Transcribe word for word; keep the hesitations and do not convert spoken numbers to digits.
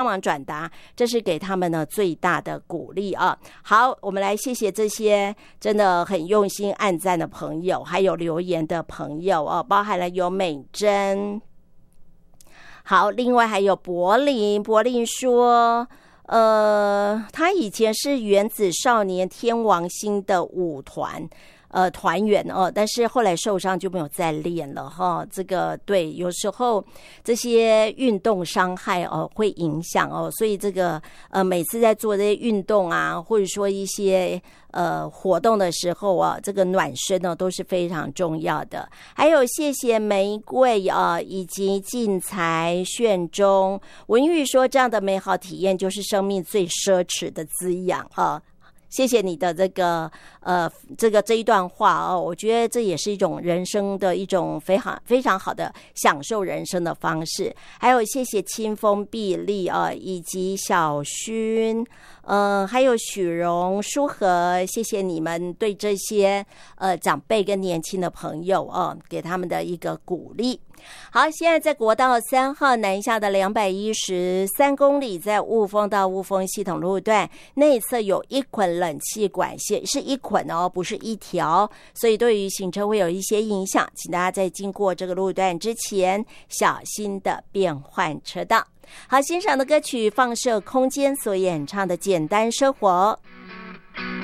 网转达，这是给他们呢最大的鼓励啊。好，我们来谢谢这些真的很用心按赞的朋友，还有留言的朋友哦，包含了有美珍。好，另外还有柏林，柏林说呃，他以前是原子少年天王星的舞团呃团员哦，但是后来受伤就没有再练了哈。这个对，有时候这些运动伤害哦会影响哦，所以这个呃每次在做这些运动啊，或者说一些呃活动的时候啊，这个暖身呢都是非常重要的。还有谢谢玫瑰啊，以及进财炫中文玉说，这样的美好体验就是生命最奢侈的滋养啊。谢谢你的这个呃这个这一段话哦，我觉得这也是一种人生的一种非常非常好的享受人生的方式。还有谢谢清风碧丽啊，以及小薰，呃，还有许荣、舒和，谢谢你们对这些呃长辈跟年轻的朋友哦，给他们的一个鼓励。好，现在在国道三号南下的两百一十三公里，在雾峰到雾峰系统路段内侧有一捆冷气管线，是一捆哦，不是一条，所以对于行车会有一些影响，请大家在经过这个路段之前小心的变换车道。好，欣赏的歌曲放射空间所演唱的简单生活。